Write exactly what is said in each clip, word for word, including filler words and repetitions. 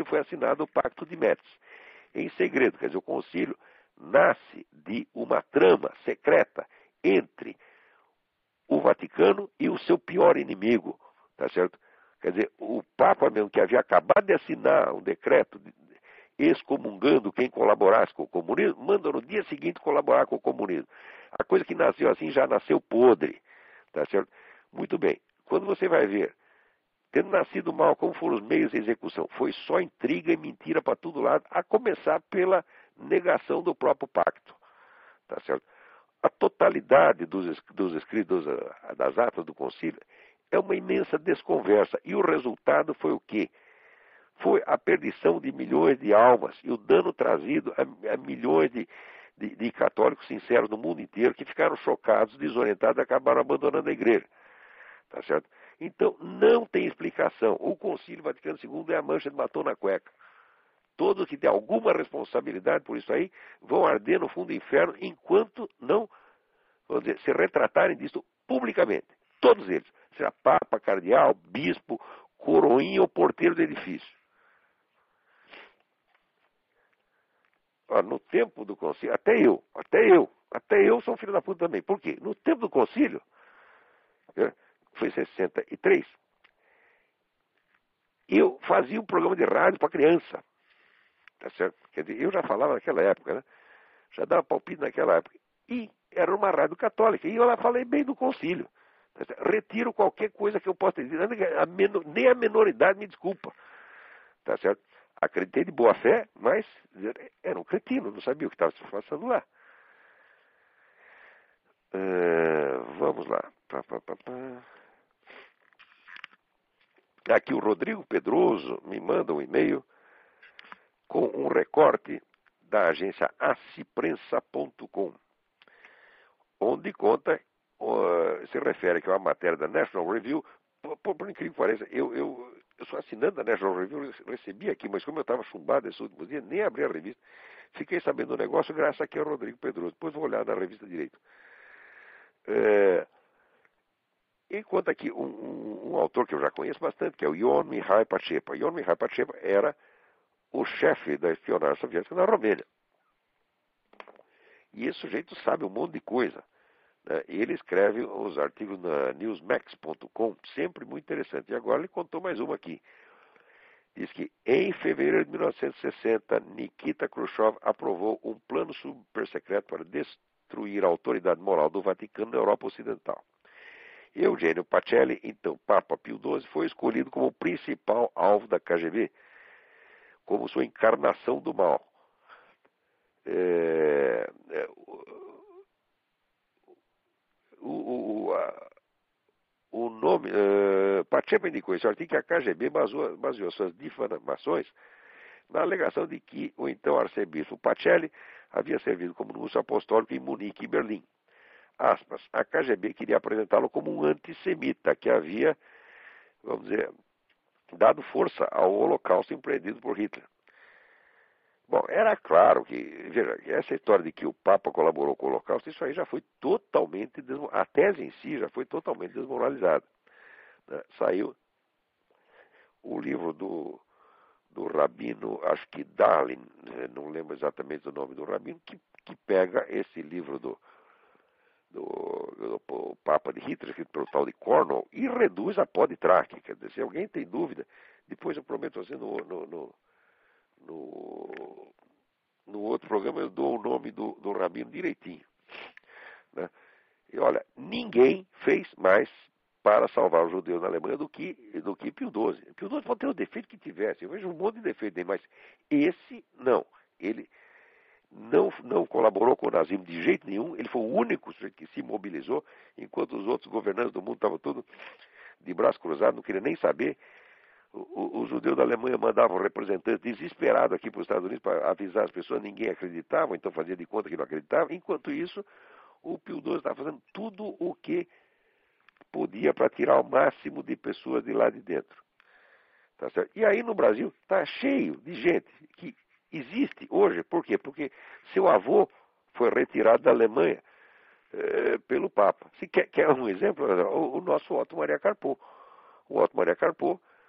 foi assinado o Pacto de Metz, em segredo. Quer dizer, o concílio nasce de uma trama secreta entre o Vaticano e o seu pior inimigo, tá certo? Quer dizer, o Papa mesmo, que havia acabado de assinar um decreto excomungando quem colaborasse com o comunismo, manda no dia seguinte colaborar com o comunismo. A coisa que nasceu assim já nasceu podre, tá certo? Muito bem. Quando você vai ver, tendo nascido mal, como foram os meios de execução, foi só intriga e mentira para todo lado, a começar pela negação do próprio pacto, tá certo? A totalidade dos, dos escritos, das atas do concílio, é uma imensa desconversa. E o resultado foi o quê? Foi a perdição de milhões de almas e o dano trazido a, a milhões de, de, de católicos sinceros no mundo inteiro que ficaram chocados, desorientados e acabaram abandonando a igreja. Tá certo? Então, não tem explicação. O Concílio Vaticano segundo é a mancha de batom na cueca. Todos que têm alguma responsabilidade por isso aí vão arder no fundo do inferno enquanto não, vamos dizer, se retratarem disso publicamente. Todos eles. Seja papa, cardeal, bispo, coroinha ou porteiro do edifício. Ó, no tempo do concílio, até eu, até eu, até eu sou um filho da puta também. Por quê? No tempo do concílio, né, foi em sessenta e três, eu fazia um programa de rádio para criança. Tá certo? Quer dizer, eu já falava naquela época, né? Já dava palpite naquela época. E era uma rádio católica. E eu lá falei bem do concílio. Tá certo? Retiro qualquer coisa que eu possa dizer. A menor, nem a menoridade me desculpa. Tá certo? Acreditei de boa fé, mas era um cretino, não sabia o que estava se passando lá. Uh, vamos lá. Pá, pá, pá, pá. Aqui o Rodrigo Pedroso me manda um e-mail com um recorte da agência aciprensa ponto com, onde conta, uh, se refere que é uma matéria da National Review. Por, por, por incrível que pareça, eu, eu, eu sou assinante da National Review, eu recebi aqui, mas como eu estava chumbado esses últimos dias, nem abri a revista. Fiquei sabendo do negócio graças aqui ao Rodrigo Pedroso. Depois vou olhar na revista direito. É, e conta aqui um, um, um autor que eu já conheço bastante, que é o Ion Mihai Pacepa. Ion Mihai Pacepa era o chefe da espionagem soviética na Romênia. E esse sujeito sabe um monte de coisa. Né? Ele escreve os artigos na newsmax ponto com, sempre muito interessante. E agora ele contou mais uma aqui. Diz que em fevereiro de mil novecentos e sessenta, Nikita Khrushchev aprovou um plano supersecreto para destruir a autoridade moral do Vaticano na Europa Ocidental. Eugênio Pacelli, então Papa Pio doze, foi escolhido como principal alvo da K G B, como sua encarnação do mal. É, é, o, o, a, o nome, uh, Pacheco indicou esse artigo que a K G B baseou, baseou suas difamações na alegação de que o então arcebispo Pacelli havia servido como anúncio apostólico em Munique e Berlim. Aspas, a K G B queria apresentá-lo como um antissemita que havia, vamos dizer, dado força ao holocausto empreendido por Hitler. Bom, era claro que, veja, essa história de que o Papa colaborou com o Holocausto, isso aí já foi totalmente, a tese em si já foi totalmente desmoralizada. Né? Saiu o livro do, do rabino, acho que Dalin, não lembro exatamente o nome do rabino, que, que pega esse livro do, do, do, do Papa de Hitler, escrito pelo tal de Cornwall, e reduz a pó de traque. Quer dizer, se alguém tem dúvida, depois eu prometo assim no... no, no No, no outro programa eu dou o nome do, do rabino direitinho. Né? E olha, ninguém fez mais para salvar os judeus na Alemanha do que, do que Pio doze. Pio doze pode ter o defeito que tivesse, eu vejo um monte de defeito dele, mas esse não. Ele não, não colaborou com o nazismo de jeito nenhum, ele foi o único que se mobilizou, enquanto os outros governantes do mundo estavam todos de braço cruzado, não queriam nem saber. Os judeus da Alemanha mandavam representantes desesperados aqui para os Estados Unidos para avisar as pessoas, ninguém acreditava, então fazia de conta que não acreditava. Enquanto isso, o Pio doze estava fazendo tudo o que podia para tirar o máximo de pessoas de lá de dentro. Tá certo? E aí no Brasil está cheio de gente que existe hoje. Por quê? Porque seu avô foi retirado da Alemanha eh, pelo Papa. Se quer, quer um exemplo, o, o nosso Otto Maria Carpo. O Otto Maria Carpo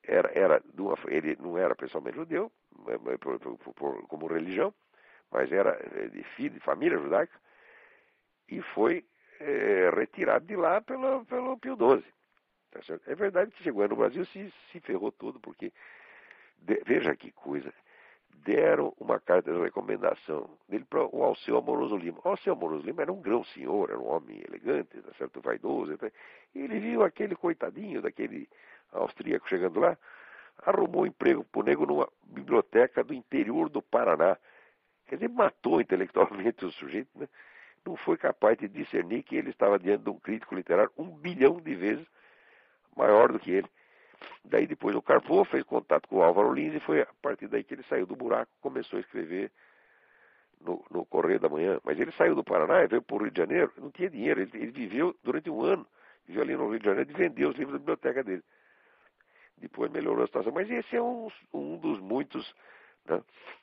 era, era de uma, ele não era pessoalmente judeu, por, por, por, como religião, mas era de filho de família judaica, e foi é, retirado de lá pelo, pelo Pio doze. Tá certo? É verdade que chegou no Brasil se, se ferrou todo, porque, de, veja que coisa, deram uma carta de recomendação dele para o Alceu Amoroso Lima. O Alceu Amoroso Lima era um grão senhor, era um homem elegante, tá certo? Vaidoso. Tá? E ele viu aquele coitadinho daquele austríaco chegando lá, arrumou um emprego para o nego numa biblioteca do interior do Paraná. Quer dizer, matou intelectualmente o sujeito, né? Não foi capaz de discernir que ele estava diante de um crítico literário um bilhão de vezes maior do que ele. Daí depois o Carpo fez contato com o Álvaro Lins e foi a partir daí que ele saiu do buraco, começou a escrever no, no Correio da Manhã. Mas ele saiu do Paraná e veio para o Rio de Janeiro, não tinha dinheiro, ele, ele viveu durante um ano, viveu ali no Rio de Janeiro e vendeu os livros da biblioteca dele. Depois melhorou a situação, mas esse é um, um dos muitos, né,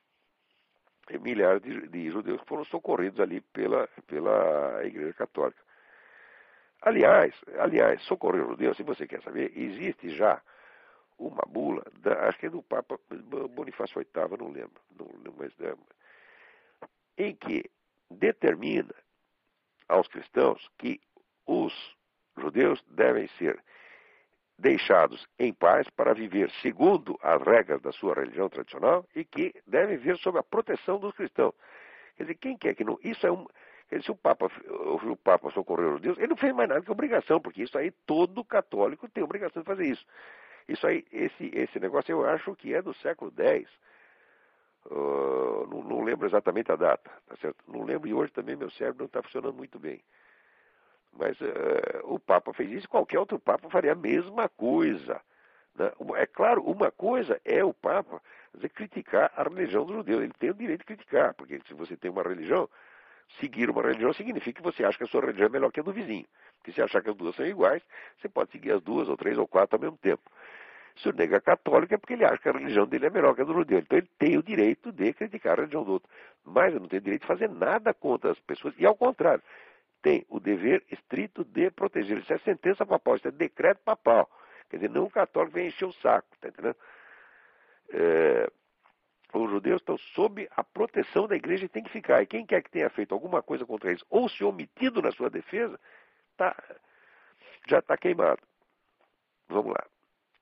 milhares de, de judeus que foram socorridos ali pela, pela Igreja Católica. Aliás, aliás, socorrer os judeus, se você quer saber, existe já uma bula, da, acho que é do Papa Bonifácio oitavo, não lembro, não lembro mas, é, em que determina aos cristãos que os judeus devem ser deixados em paz para viver segundo as regras da sua religião tradicional e que devem viver sob a proteção dos cristãos. Quer dizer, quem quer que não... Isso é um... Quer dizer, se o Papa, o Papa socorreu os judeus, ele não fez mais nada que obrigação, porque isso aí todo católico tem obrigação de fazer isso. Isso aí, esse, esse negócio eu acho que é do século dez. Uh, não, não lembro exatamente a data, tá certo? Não lembro e hoje também meu cérebro não está funcionando muito bem. Mas uh, o Papa fez isso, qualquer outro Papa faria a mesma coisa. Né? É claro, uma coisa é o Papa dizer, criticar a religião dos judeus. Ele tem o direito de criticar, porque se você tem uma religião, seguir uma religião significa que você acha que a sua religião é melhor que a do vizinho. Porque se achar que as duas são iguais, você pode seguir as duas, ou três, ou quatro ao mesmo tempo. Se o nego é católico é porque ele acha que a religião dele é melhor que a do judeu. Então ele tem o direito de criticar a religião do outro. Mas ele não tem o direito de fazer nada contra as pessoas. E ao contrário, tem o dever estrito de proteger. Isso é sentença papal, isso é decreto papal. Quer dizer, não o católico vem encher o saco, tá entendendo? É, os judeus estão sob a proteção da igreja e tem que ficar. E quem quer que tenha feito alguma coisa contra eles ou se omitido na sua defesa, tá, já está queimado. Vamos lá.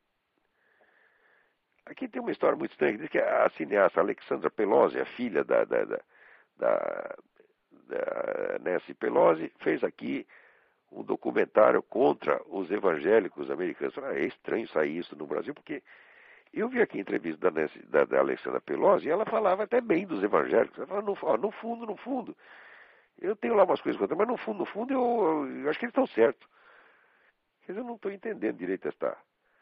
Aqui tem uma história muito estranha, que diz que a cineasta Alexandra Pelosi, a filha da, da, da, da, da Nancy Pelosi, fez aqui um documentário contra os evangélicos americanos. Ah, é estranho sair isso no Brasil, porque eu vi aqui a entrevista da, Nancy, da, da Alexandra Pelosi e ela falava até bem dos evangélicos. Ela falava, no, ó, no fundo, no fundo, eu tenho lá umas coisas contra, mas no fundo, no fundo, eu, eu acho que eles estão certos. Quer dizer, eu não estou entendendo direito esta...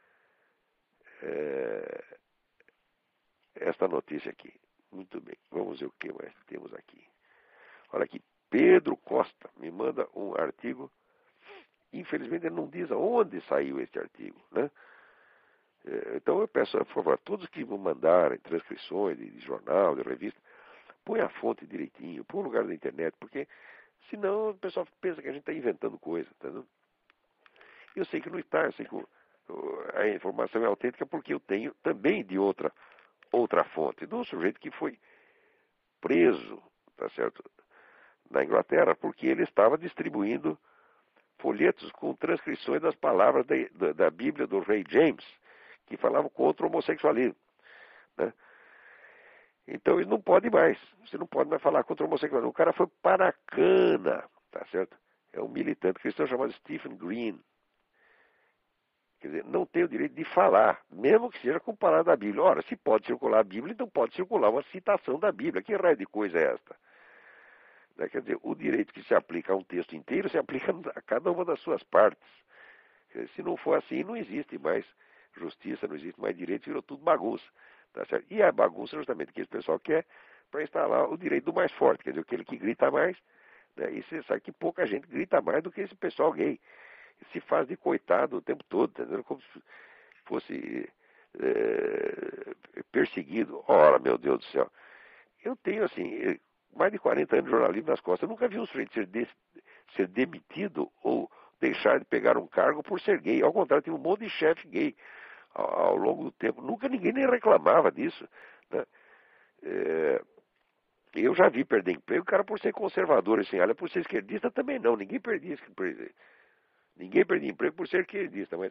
É, esta notícia aqui. Muito bem, vamos ver o que mais temos aqui. Olha aqui, Pedro Costa me manda um artigo. Infelizmente ele não diz aonde saiu este artigo, né? Então eu peço, por favor, a todos que vão mandarem transcrições de, de jornal, de revista, põe a fonte direitinho, põe o lugar da internet, porque senão o pessoal pensa que a gente está inventando coisa, entendeu? Eu sei que não está, eu sei que a informação é autêntica porque eu tenho também de outra outra fonte, do sujeito que foi preso, tá certo, na Inglaterra, porque ele estava distribuindo folhetos com transcrições das palavras da, da, da Bíblia do rei James, que falavam contra o homossexualismo, né? Então ele não pode mais, você não pode mais falar contra o homossexualismo. O cara foi para a cana, tá certo? É um militante cristão chamado Stephen Green. Quer dizer, não tem o direito de falar, mesmo que seja com palavras da Bíblia. Ora, se pode circular a Bíblia, então pode circular uma citação da Bíblia. Que raio de coisa é esta? Né? Quer dizer, o direito que se aplica a um texto inteiro se aplica a cada uma das suas partes. Quer dizer, se não for assim, não existe mais justiça, não existe mais direito, virou tudo bagunça. Tá certo? E a bagunça justamente que esse pessoal quer para instalar o direito do mais forte, quer dizer, aquele que grita mais, né? E você sabe que pouca gente grita mais do que esse pessoal gay. Se faz de coitado o tempo todo, entendeu? Como se fosse é, perseguido. Ora, meu Deus do céu. Eu tenho, assim, mais de quarenta anos de jornalismo nas costas. Eu nunca vi um sujeito ser, de, ser demitido ou deixar de pegar um cargo por ser gay. Ao contrário, tem um monte de chefe gay. ao, ao longo do tempo. Nunca ninguém nem reclamava disso, né? É, eu já vi perder emprego, o cara por ser conservador, assim, olha, por ser esquerdista também não, ninguém perdia, ninguém perdia emprego por ser esquerdista, mas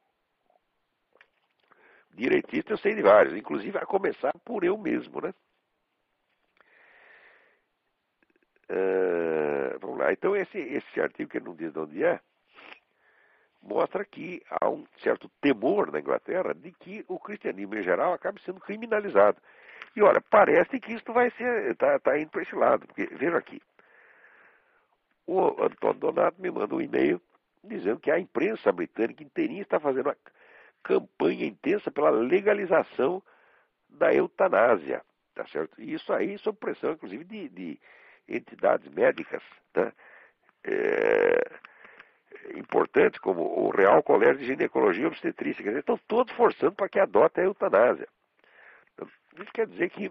direitista eu sei de vários, inclusive a começar por eu mesmo, né? Uh, vamos lá, então esse, esse artigo que não diz de onde é, mostra que há um certo temor na Inglaterra de que o cristianismo em geral acabe sendo criminalizado. E olha, parece que isso vai ser, está tá indo para esse lado, porque veja aqui, o Antônio Donato me manda um e-mail dizendo que a imprensa britânica inteirinha está fazendo uma campanha intensa pela legalização da eutanásia, tá certo? E isso aí sob pressão, inclusive, de, de entidades médicas, tá? É, importantes como o Real Colégio de Ginecologia e Obstetrícia, quer dizer, estão todos forçando para que adote a eutanásia. Então, isso quer dizer que,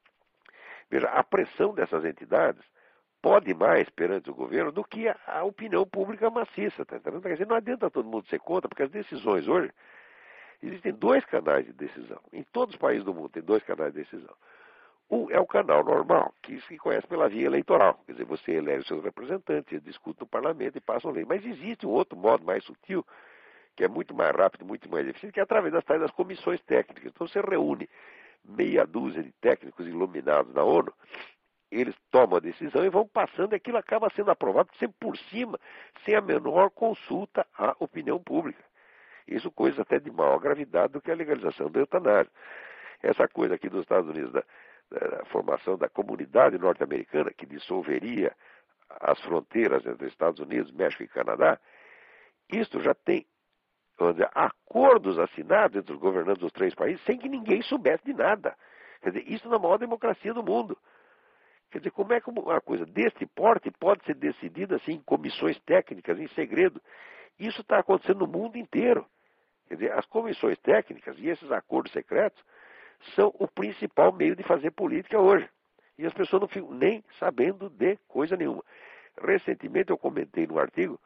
veja, a pressão dessas entidades pode mais perante o governo do que a, a opinião pública maciça, tá entendendo? Quer dizer, não adianta todo mundo ser contra, porque as decisões hoje, existem dois canais de decisão. Em todos os países do mundo tem dois canais de decisão. Um é o canal normal, que se conhece pela via eleitoral. Quer dizer, você elege seus representantes, eles discutem no parlamento e passam lei. Mas existe um outro modo mais sutil, que é muito mais rápido, muito mais eficiente, que é através das tais das comissões técnicas. Então você reúne meia dúzia de técnicos iluminados da ONU, eles tomam a decisão e vão passando, e aquilo acaba sendo aprovado sempre por cima, sem a menor consulta à opinião pública. Isso coisa até de maior gravidade do que a legalização da eutanásia. Essa coisa aqui dos Estados Unidos, da, da formação da comunidade norte-americana, que dissolveria as fronteiras entre Estados Unidos, México e Canadá, isto já tem, vamos dizer, acordos assinados entre os governantes dos três países sem que ninguém soubesse de nada. Quer dizer, isso na maior democracia do mundo. Quer dizer, como é que uma coisa deste porte pode ser decidida assim em comissões técnicas, em segredo? Isso está acontecendo no mundo inteiro. Quer dizer, as comissões técnicas e esses acordos secretos são o principal meio de fazer política hoje. E as pessoas não ficam nem sabendo de coisa nenhuma. Recentemente eu comentei num artigo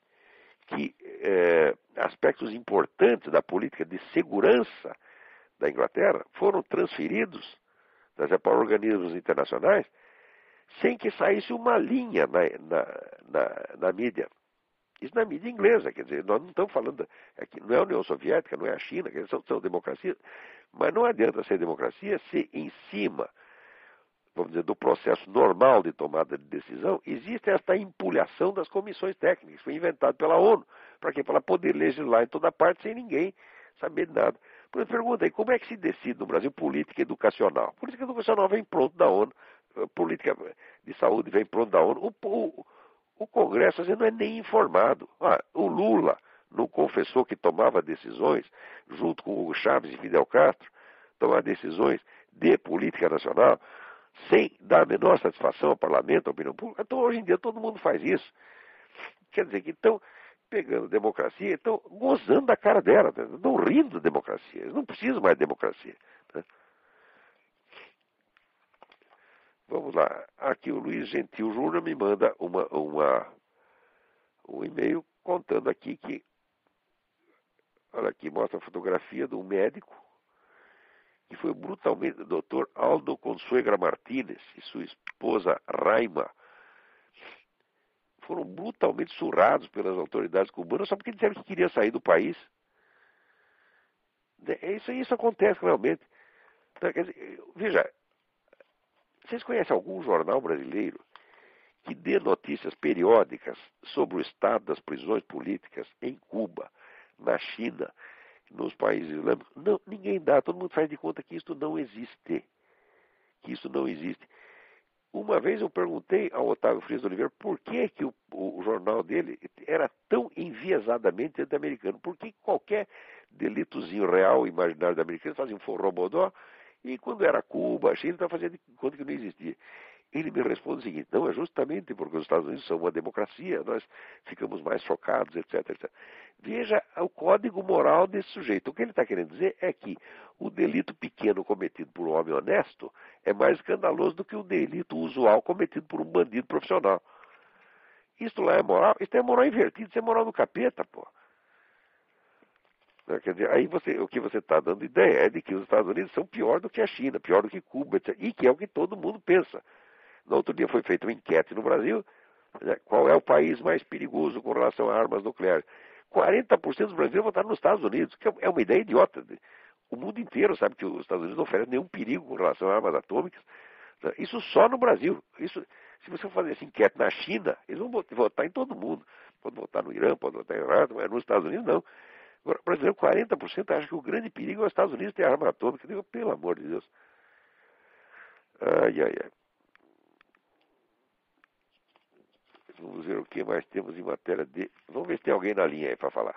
que é, aspectos importantes da política de segurança da Inglaterra foram transferidos para organismos internacionais sem que saísse uma linha na, na, na, na mídia. Isso na mídia inglesa, quer dizer, nós não estamos falando, aqui, não é a União Soviética, não é a China, quer dizer, são, são democracias, mas não adianta ser democracia se em cima, vamos dizer, do processo normal de tomada de decisão, existe esta empulhação das comissões técnicas, foi inventado pela ONU, para quê? Para ela poder legislar em toda parte sem ninguém saber de nada. Por exemplo, pergunta aí, como é que se decide no Brasil política educacional? Política educacional vem pronto da ONU, política de saúde vem pronto da ONU, o, o, o Congresso às vezes não é nem informado. Ah, o Lula não confessou que tomava decisões, junto com Hugo Chávez e Fidel Castro, tomava decisões de política nacional, sem dar a menor satisfação ao parlamento, à opinião pública. Então, hoje em dia, todo mundo faz isso. Quer dizer que estão pegando democracia, estão gozando da cara dela, estão rindo da democracia. Eles não precisam mais de democracia. Né? Vamos lá. Aqui o Luiz Gentil Júnior me manda uma, uma, um e-mail contando aqui que, olha aqui, mostra a fotografia de um médico que foi brutalmente, o doutor Aldo Consuegra Martínez e sua esposa Raima, foram brutalmente surrados pelas autoridades cubanas só porque disseram que queria sair do país. Isso, isso acontece realmente. Então, quer dizer, veja, vocês conhecem algum jornal brasileiro que dê notícias periódicas sobre o estado das prisões políticas em Cuba, na China, nos países islâmicos? Não, ninguém dá. Todo mundo faz de conta que isso não existe. Que isso não existe. Uma vez eu perguntei ao Otávio Frias de Oliveira por que, que o, o, o jornal dele era tão enviesadamente anti-americano. Por que qualquer delitozinho real, imaginário da americana, fazia um forrobodó, e quando era Cuba, a China, estava fazendo de conta que não existia. Ele me responde o seguinte: não, é justamente porque os Estados Unidos são uma democracia, nós ficamos mais chocados, etc, etcétera. Veja o código moral desse sujeito. O que ele está querendo dizer é que o delito pequeno cometido por um homem honesto é mais escandaloso do que o delito usual cometido por um bandido profissional. Isto lá é moral? Isto é moral invertido, isso é moral do capeta, pô. Né? Quer dizer, aí você, o que você está dando ideia é de que os Estados Unidos são pior do que a China, pior do que Cuba, etcétera. E que é o que todo mundo pensa. No outro dia foi feita uma enquete no Brasil, né? Qual é o país mais perigoso com relação a armas nucleares? quarenta por cento dos brasileiros votaram nos Estados Unidos, que é uma ideia idiota. O mundo inteiro sabe que os Estados Unidos não oferecem nenhum perigo com relação a armas atômicas. Isso só no Brasil. Isso, se você for fazer essa enquete na China, eles vão votar em todo mundo. Pode votar no Irã, pode votar em Irã, mas nos Estados Unidos não. Agora, o brasileiro, quarenta por cento acha que o grande perigo é os Estados Unidos ter arma atômica. Eu digo, pelo amor de Deus. Ai, ai, ai. Vamos ver o que mais temos em matéria de... Vamos ver se tem alguém na linha aí para falar.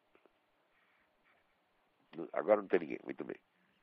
Agora não tem ninguém. Muito bem.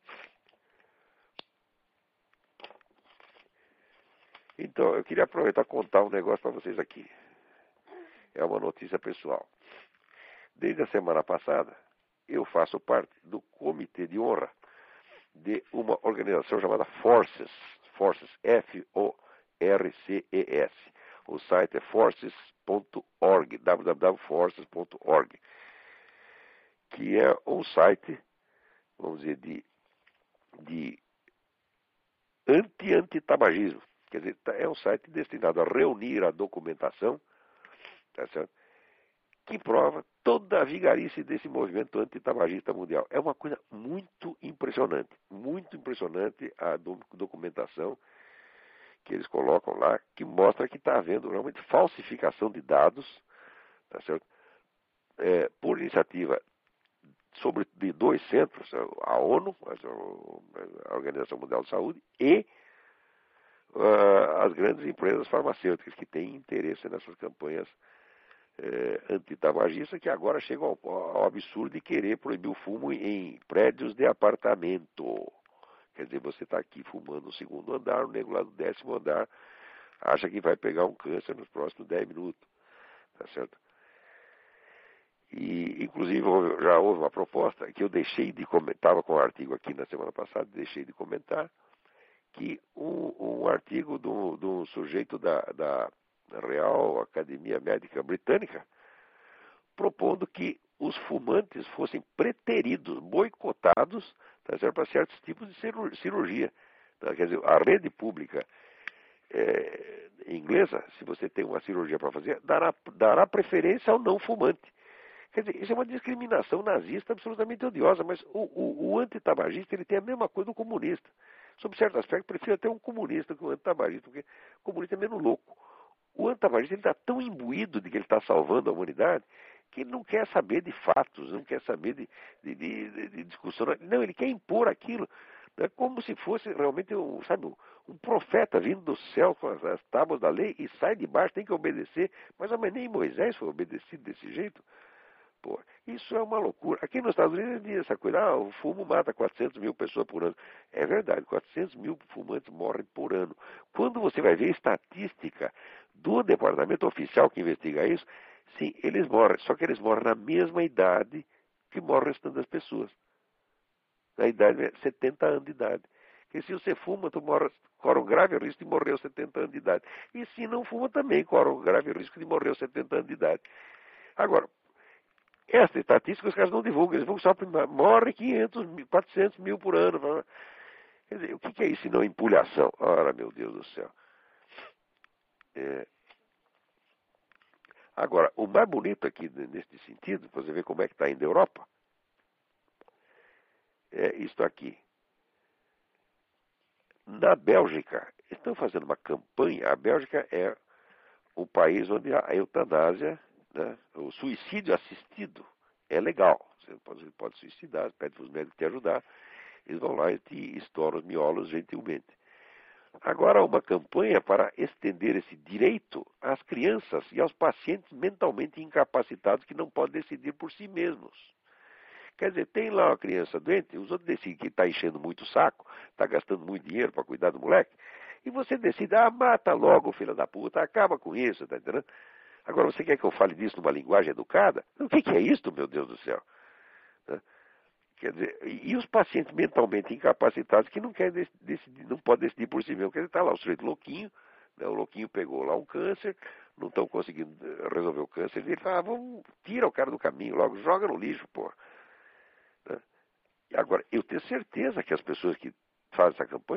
Então, eu queria aproveitar e contar um negócio para vocês aqui. É uma notícia pessoal. Desde a semana passada, eu faço parte do comitê de honra de uma organização chamada Forces, Forces, F O R C E S. O site é forces ponto org, w w w ponto forces ponto org, que é um site, vamos dizer, de, de anti-antitabagismo. Quer dizer, é um site destinado a reunir a documentação, tá certo? Que prova toda a vigarice desse movimento antitabagista mundial. É uma coisa muito impressionante, muito impressionante a do, documentação que eles colocam lá, que mostra que está havendo realmente falsificação de dados, tá certo? É, por iniciativa sobre, de dois centros, a ONU, a Organização Mundial de Saúde, e uh, as grandes empresas farmacêuticas que têm interesse nessas campanhas É, antitabagista, que agora chega ao, ao absurdo de querer proibir o fumo em prédios de apartamento. Quer dizer, você está aqui fumando no segundo andar, o nego lá do décimo andar acha que vai pegar um câncer nos próximos dez minutos. Tá certo? E, inclusive, já houve uma proposta que eu deixei de comentar, estava com um artigo aqui na semana passada, deixei de comentar, que um, um artigo de um sujeito da, da Real Academia Médica Britânica, propondo que os fumantes fossem preteridos, boicotados, tá certo, para certos tipos de cirurgia. Tá? Quer dizer, a rede pública é, inglesa, se você tem uma cirurgia para fazer, dará, dará preferência ao não fumante. Quer dizer, isso é uma discriminação nazista absolutamente odiosa, mas o, o, o antitabagista ele tem a mesma coisa do comunista. Sob certo aspecto, prefiro até um comunista que um antitabagista, porque o comunista é menos louco. O antitabagista está tão imbuído de que ele está salvando a humanidade que ele não quer saber de fatos, não quer saber de, de, de, de discussão. Não, ele quer impor aquilo. É como se fosse realmente um, sabe, um profeta vindo do céu com as, as tábuas da lei e sai de baixo, tem que obedecer. Mas, mas nem Moisés foi obedecido desse jeito. Pô, isso é uma loucura. Aqui nos Estados Unidos diz essa coisa, ah, o fumo mata quatrocentas mil pessoas por ano. É verdade, quatrocentos mil fumantes morrem por ano. Quando você vai ver a estatística do departamento oficial que investiga isso, sim, eles morrem, só que eles morrem na mesma idade que morre o restante das pessoas. Na idade, setenta anos de idade. Porque se você fuma, tu morre, corre um grave risco de morrer aos setenta anos de idade. E se não fuma, também corre um grave risco de morrer aos setenta anos de idade. Agora, essa estatística os caras não divulgam, eles divulgam só para morre quinhentos, quatrocentos mil por ano. Quer dizer, o que é isso se não empulhação? Ora, meu Deus do céu. É... Agora, o mais bonito aqui nesse sentido, para você ver como é que está indo a Europa, é isto aqui. Na Bélgica, estão fazendo uma campanha, a Bélgica é o país onde a eutanásia, né, o suicídio assistido é legal. Você pode, você pode suicidar, pede para os médicos te ajudar, eles vão lá e te estouram os miolos gentilmente. Agora, uma campanha para estender esse direito às crianças e aos pacientes mentalmente incapacitados que não podem decidir por si mesmos. Quer dizer, tem lá uma criança doente, os outros decidem que está enchendo muito o saco, está gastando muito dinheiro para cuidar do moleque, e você decide, ah, mata logo, filho da puta, acaba com isso, tá entendendo? Agora, você quer que eu fale disso numa linguagem educada? O que, que é isso, meu Deus do céu? Quer dizer, e os pacientes mentalmente incapacitados que não querem decidir, não podem decidir por si mesmo. Quer dizer, está lá o sujeito louquinho, né, o louquinho pegou lá um câncer, não estão conseguindo resolver o câncer, ele fala, ah, vamos, tira o cara do caminho logo, joga no lixo, pô. Agora, eu tenho certeza que as pessoas que fazem essa campanha